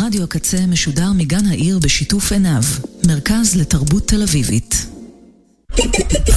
רדיו הקצה משודר מגן העיר בשיתוף עיניו, מרכז לתרבות תל אביבית.